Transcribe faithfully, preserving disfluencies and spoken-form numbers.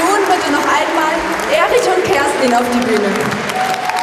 nun bitte noch einmal Erich und Kerstin auf die Bühne.